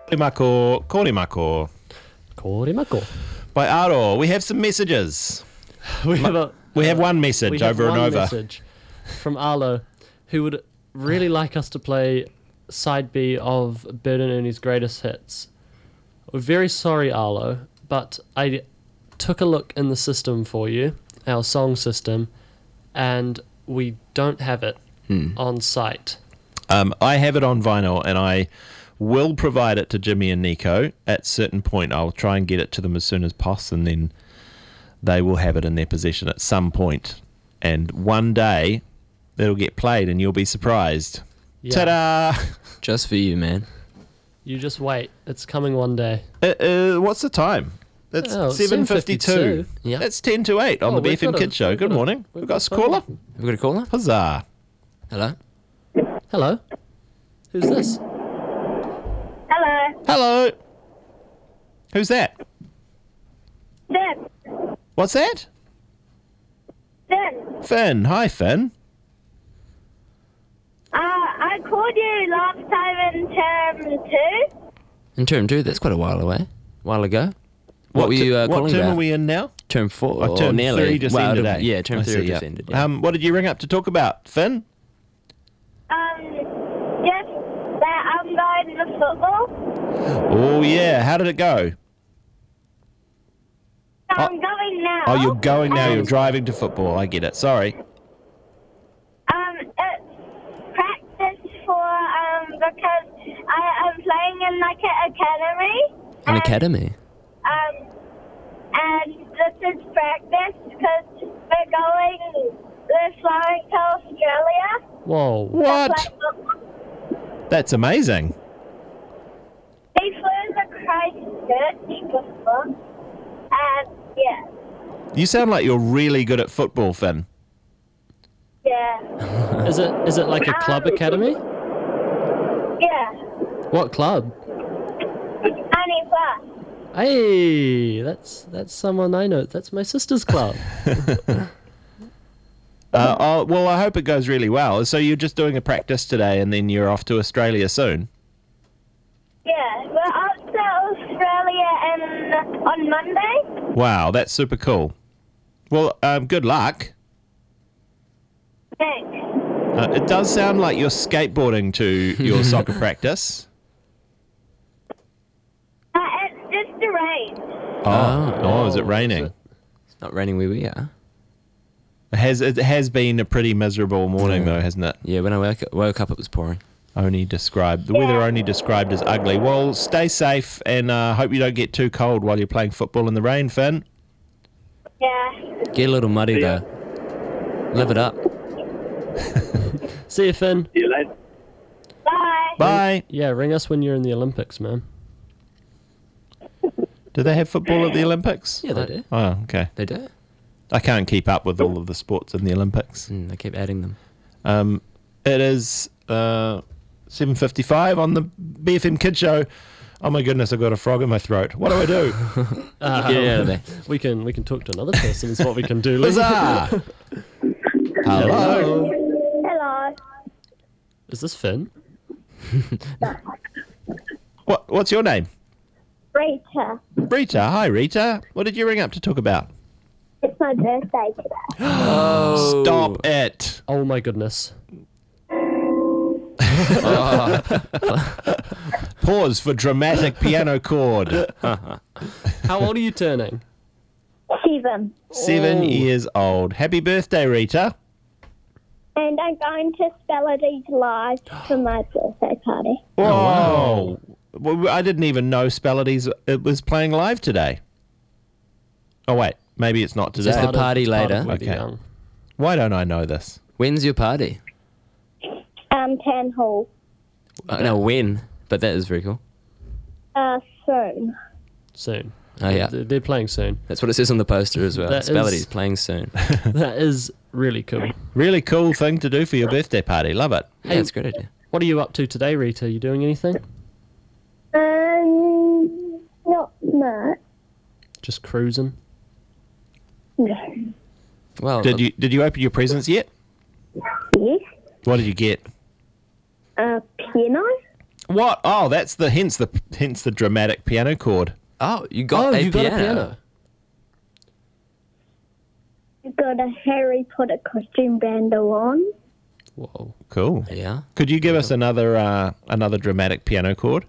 Korimako, korimako. Korimako. By Aro, we have some messages. We have one message over and over. Message from Arlo, who would really like us to play side B of Bird and Ernie's greatest hits. We're very sorry, Arlo, but I took a look in the system for you, our song system, and we don't have it on site. I have it on vinyl, and I will provide it to Jimmy and Nico at a certain point. I'll try and get it to them as soon as possible, and then they will have it in their possession at some point. And one day, it'll get played, and you'll be surprised. Yeah. Ta-da! Just for you, man. You just wait. It's coming one day. What's the time? It's 7:52. Yeah. That's 10 to 8 on the BFM Kids Show. Good morning. We've got a caller. We've got a caller? Huzzah. Hello? Hello? Who's this? Hello. Hello. Who's that? Finn. What's that? Finn. Finn. Hi, Finn. I called you last time in term 2. In term 2? That's quite a while ago. What were you calling What term about? are we in now? Term 4. Oh, term nearly. 3 just ended, eh? Yeah, term 3 yeah. just ended. Yeah. What did you ring up to talk about, Finn? Just that I'm going to football. Oh, yeah. How did it go? I'm going now. Oh, you're going now. You're driving to football. I get it. Sorry. It's practice for, because I'm playing in like an academy. An academy? And this is practice because we're flying to Australia. Whoa. What? That's amazing. He flew to Christchurch before. And, yeah. You sound like you're really good at football, Finn. Yeah. Is it like a club academy? Yeah. What club? Honey Plus. Hey, that's someone I know. That's my sister's club. Well, I hope it goes really well. So you're just doing a practice today, and then you're off to Australia soon? Yeah, we're off to Australia on Monday. Wow, that's super cool. Well, good luck. Thanks. It does sound like you're skateboarding to your soccer practice. It's just the rain. Oh, is it raining? It's not raining where we are. It has been a pretty miserable morning, though, hasn't it? Yeah, when I woke up, it was pouring. The weather only described as ugly. Well, stay safe, and hope you don't get too cold while you're playing football in the rain, Finn. Yeah. Get a little muddy, though. Live it up. See you, Finn. See you later. Bye. Bye. Yeah, ring us when you're in the Olympics, man. Do they have football at the Olympics? Yeah, they do. Oh, okay. They do? I can't keep up with all of the sports in the Olympics. They keep adding them. It is 7:55 on the BFM Kids Show. Oh my goodness, I've got a frog in my throat. What do I do? Get out of there. We can talk to another person is what we can do. Lee. Huzzah! Hello. Hello. Is this Finn? What's your name? Rita. Rita. Hi, Rita. What did you ring up to talk about? It's my birthday today. Oh. Stop it. Oh my goodness. Pause for dramatic piano chord. How old are you turning? 7. 7 years old. Happy birthday, Rita. And I'm going to Spelodies live for my birthday party. Whoa. Well, I didn't even know Spelodies was playing live today. Oh, wait. Maybe it's not today. Just the party It's part later. of Maybe Okay. Young. Why don't I know this? When's your party? Town Hall. No, when? But that is very cool. Soon. Soon. Oh, yeah. They're playing soon. That's what it says on the poster as well. That Spellity's is- playing soon. That is really cool. Really cool thing to do for your birthday party. Love it. Yeah, it's a great idea. What are you up to today, Rita? Are you doing anything? Not much. Just cruising? No. Well, Did you open your presents yet? Yes. What did you get? Piano. What? Oh, that's hence the dramatic piano chord. Oh, you got a you got piano. a piano. Got a Harry Potter costume bando on. Whoa. Cool. Yeah. Could you give us another dramatic piano chord?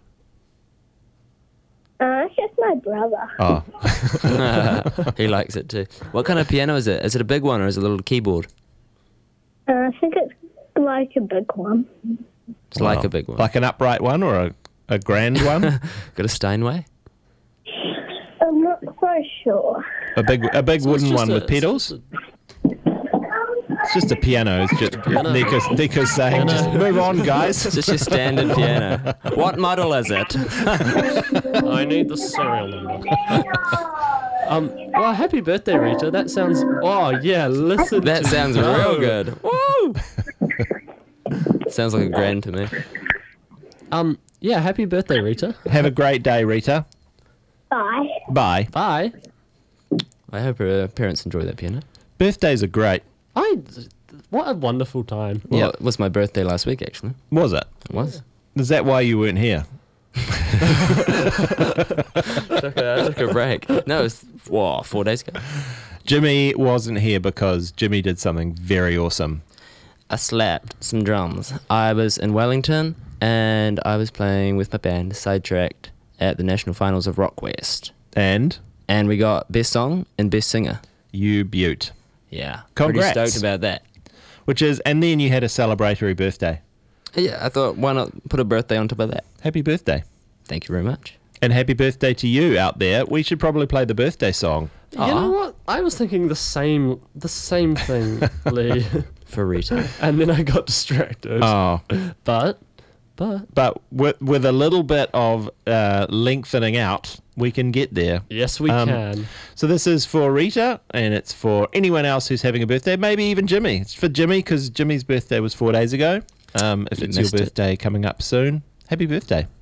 It's just my brother. Oh, He likes it too. What kind of piano is it? Is it a big one or is it a little keyboard? I think it's like a big one. It's like wow. a big one. Like an upright one or a grand one? Got a Steinway? I'm not so sure. A big So it's wooden just one a- with pedals? It's just a piano. It's just Nico's saying, just move on, guys. It's just your standard piano. What model is it? I need the serial number. Well, happy birthday, Rita. That sounds. Oh yeah, listen. That to sounds go. real good. Woo! Sounds like a grand to me. Yeah, happy birthday, Rita. Have a great day, Rita. Bye. Bye. Bye. I hope her parents enjoy that piano. Birthdays are great. What a wonderful time. Well, it was my birthday last week, actually. Was it? It was. Is that why you weren't here? I took a break. No, it was 4 days ago. Jimmy wasn't here because Jimmy did something very awesome. I slapped some drums. I was in Wellington and I was playing with my band, Sidetracked, at the national finals of Rock West. And And we got Best Song and Best Singer. you beaut. Yeah. Congrats. Pretty stoked about that. And then you had a celebratory birthday. Yeah, I thought, why not put a birthday on top of that? Happy birthday. Thank you very much. And happy birthday to you out there. We should probably play the birthday song. You know what? I was thinking the same thing, Lee, For Rita. and then I got distracted. Oh. But But with a little bit of lengthening out, we can get there. yes, we can. So this is for Rita, and it's for anyone else who's having a birthday, maybe even Jimmy. It's for Jimmy because Jimmy's birthday was 4 days ago. If You it's your missed it. birthday coming up soon, happy birthday.